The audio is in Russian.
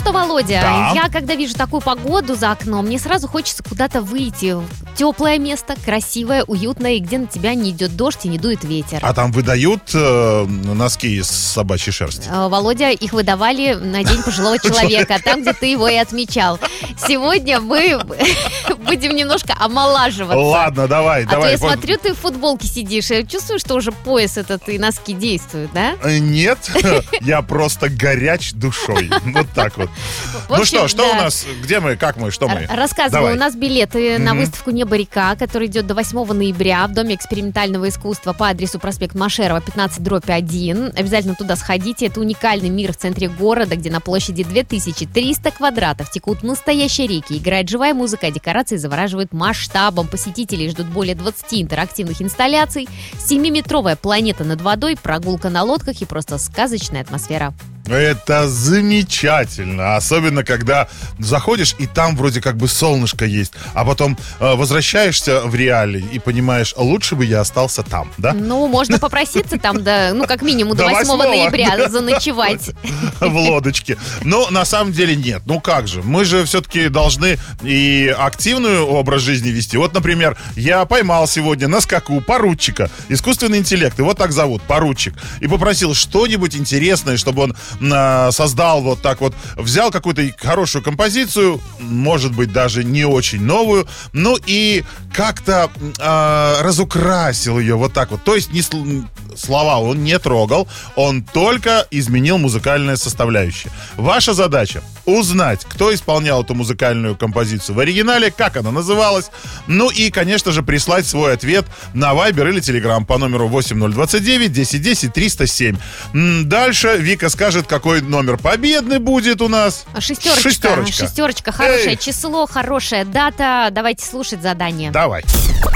что, Володя, Да. я когда вижу такую погоду за окном, мне сразу хочется куда-то выйти. Теплое место, красивое, уютное, и где на тебя не идет дождь и не дует ветер. А там выдают носки из собачьей шерсти? Володя, их выдавали на День пожилого человека, там, где ты его и отмечал. Сегодня мы будем немножко омолаживаться. Ладно, давай. А то я смотрю, ты в футболке сидишь, и чувствую, что уже пояс этот и носки действуют, да? Нет, я просто горяч душой. Вот так вот. В общем, Ну что у да. нас? Где мы, как мы, что мы? Рассказываю, Давай. у нас билеты на выставку «Небо река», которая идет до 8 ноября в Доме экспериментального искусства по адресу проспект Машерова, 15/1. Обязательно туда сходите. Это уникальный мир в центре города, где на площади 2300 квадратов текут настоящие реки, играет живая музыка, а декорации завораживают масштабом. Посетителей ждут более 20 интерактивных инсталляций, 7-метровая планета над водой, прогулка на лодках и просто сказочная атмосфера. Это замечательно. Особенно, когда заходишь, и там вроде как бы солнышко есть, а потом возвращаешься в реалии и понимаешь, лучше бы я остался там, да? Ну, можно попроситься там, как минимум до До 8 8-го, ноября да. заночевать. В лодочке. Но на самом деле нет. Ну как же? Мы же все-таки должны и активный образ жизни вести. Вот, например, я поймал сегодня на скаку поручика. Искусственный интеллект. Его так зовут, поручик. И попросил что-нибудь интересное, чтобы он создал вот так вот. Взял какую-то хорошую композицию, может быть, даже не очень новую, ну и как-то разукрасил ее вот так вот. То есть слова он не трогал, он только изменил музыкальные составляющие. Ваша задача узнать, кто исполнял эту музыкальную композицию в оригинале, как она называлась, ну и, конечно же, прислать свой ответ на Viber или Telegram по номеру 8029 1010 307. Дальше Вика скажет, какой номер победный будет у нас. Шестерочка. Хорошее число, хорошая дата. Давайте слушать задание. Давай.